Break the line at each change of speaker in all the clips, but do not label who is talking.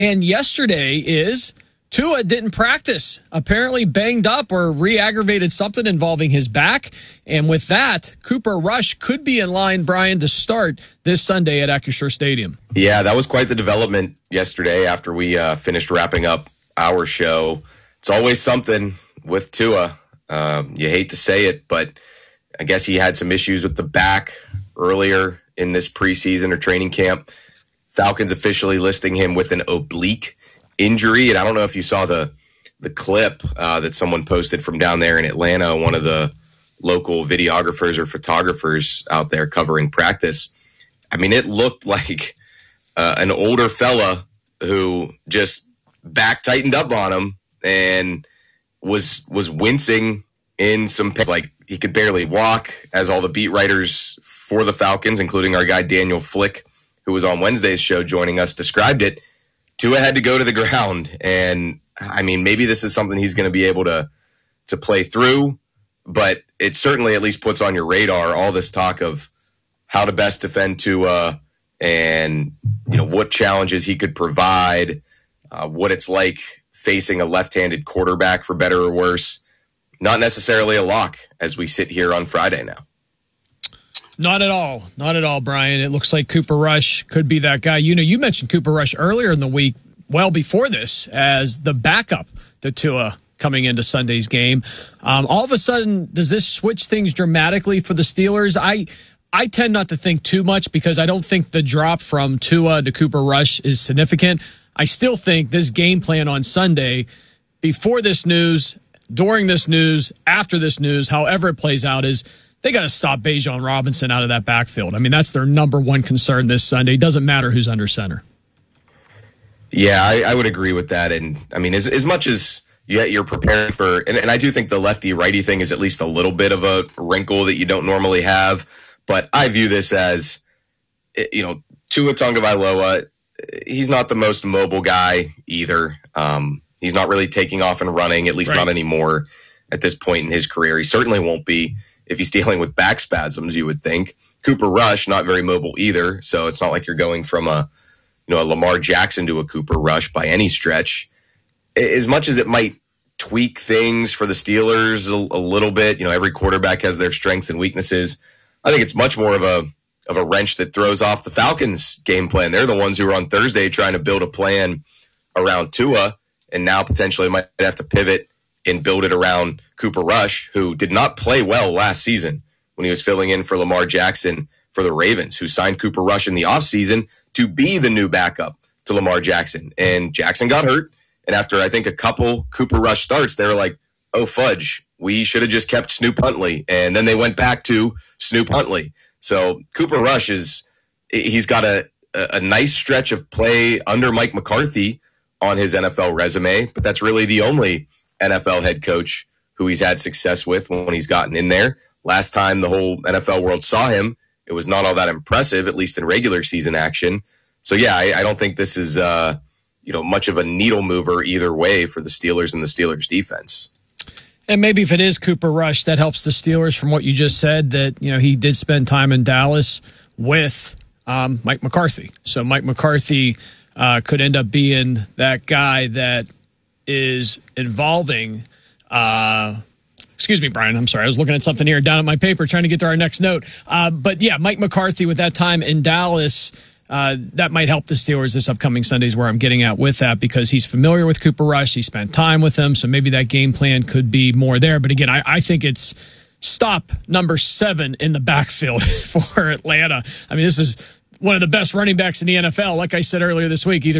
And yesterday is Tua didn't practice, apparently banged up or re-aggravated something involving his back. And with that, Cooper Rush could be in line, Brian, to start this Sunday at Acrisure Stadium.
Yeah, that was quite the development yesterday after we finished wrapping up our show. It's always something with Tua. You hate to say it, but I guess he had some issues with the back earlier in this preseason or training camp. Falcons officially listing him with an oblique injury. And I don't know if you saw the clip that someone posted from down there in Atlanta, one of the local videographers or photographers out there covering practice. I mean, it looked like an older fella who just back tightened up on him and was wincing in some pain. Like he could barely walk, as all the beat writers for the Falcons, including our guy Daniel Flick, who was on Wednesday's show joining us, described it. Tua had to go to the ground. And I mean, maybe this is something he's going to be able to play through, but it certainly at least puts on your radar all this talk of how to best defend Tua and, you know, what challenges he could provide, what it's like facing a left-handed quarterback, for better or worse. Not necessarily a lock as we sit here on Friday now.
Not at all. Not at all, Brian. It looks like Cooper Rush could be that guy. You know, you mentioned Cooper Rush earlier in the week, well before this, as the backup to Tua coming into Sunday's game. All of a sudden, does this switch things dramatically for the Steelers? I tend not to think too much because I don't think the drop from Tua to Cooper Rush is significant. I still think this game plan on Sunday, before this news, during this news, after this news, however it plays out, is they got to stop Bijan Robinson out of that backfield. I mean, that's their number one concern this Sunday. It doesn't matter who's under center.
Yeah, I would agree with that. And I mean, as much as you're preparing for, and I do think the lefty-righty thing is at least a little bit of a wrinkle that you don't normally have. But I view this as, you know, Tua Tagovailoa, he's not the most mobile guy either. He's not really taking off and running, at least not anymore at this point in his career. He certainly won't be if he's dealing with back spasms, you would think. Cooper Rush, not very mobile either. So it's not like you're going from a Lamar Jackson to a Cooper Rush by any stretch. As much as it might tweak things for the Steelers a little bit, you know, every quarterback has their strengths and weaknesses. I think it's much more of a wrench that throws off the Falcons' game plan. They're the ones who were on Thursday trying to build a plan around Tua, and now potentially might have to pivot and build it around Cooper Rush, who did not play well last season when he was filling in for Lamar Jackson for the Ravens, who signed Cooper Rush in the offseason to be the new backup to Lamar Jackson. And Jackson got hurt, and after I think a couple Cooper Rush starts, they were like, oh, fudge, we should have just kept Snoop Huntley. And then they went back to Snoop Huntley. So Cooper Rush he's got a nice stretch of play under Mike McCarthy on his NFL resume, but that's really the only NFL head coach who he's had success with when he's gotten in there. Last time the whole NFL world saw him, it was not all that impressive, at least in regular season action. So yeah, I don't think this is much of a needle mover either way for the Steelers and the Steelers defense.
And maybe if it is Cooper Rush, that helps the Steelers from what you just said, that, you know, he did spend time in Dallas with Mike McCarthy. So Mike McCarthy could end up being that guy that is involving excuse me, Brian, I'm sorry. I was looking at something here down at my paper trying to get to our next note. But yeah, Mike McCarthy with that time in Dallas, that might help the Steelers this upcoming Sunday is where I'm getting at with that, because he's familiar with Cooper Rush. He spent time with him, so maybe that game plan could be more there. But again, I think it's stop number 7 in the backfield for Atlanta. I mean, this is one of the best running backs in the NFL. Like I said earlier this week,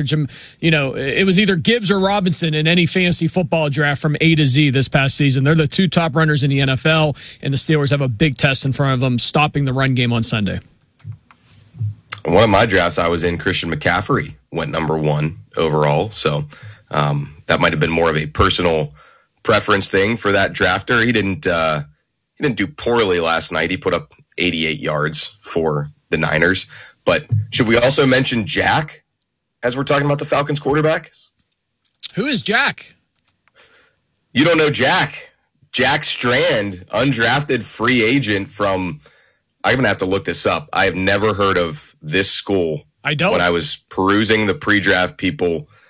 it was either Gibbs or Robinson in any fantasy football draft from A to Z this past season. They're the 2 top runners in the NFL, and the Steelers have a big test in front of them, stopping the run game on Sunday.
One of my drafts I was in, Christian McCaffrey went number 1 overall. So that might have been more of a personal preference thing for that drafter. He didn't do poorly last night. He put up 88 yards for the Niners. But should we also mention Jack as we're talking about the Falcons quarterback?
Who is Jack?
You don't know Jack. Jack Strand, undrafted free agent from, I'm going to have to look this up. I have never heard of this school.
I don't.
When I was perusing the pre-draft people